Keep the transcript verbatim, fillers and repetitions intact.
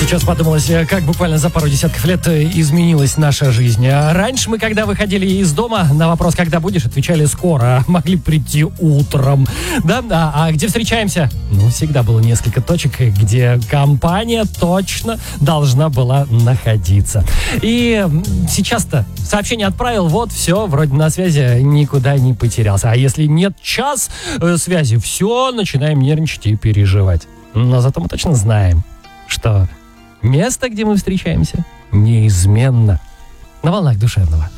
Сейчас подумалось, как буквально за пару десятков лет изменилась наша жизнь. Раньше мы, когда выходили из дома, на вопрос «когда будешь?» отвечали «скоро», а могли прийти утром. Да? А, а где встречаемся? Ну, всегда было несколько точек, где компания точно должна была находиться. И сейчас-то сообщение отправил, вот, все, вроде на связи, никуда не потерялся. А если нет час э, связи, все, начинаем нервничать и переживать. Но зато мы точно знаем, что место, где мы встречаемся, неизменно на волнах душевного.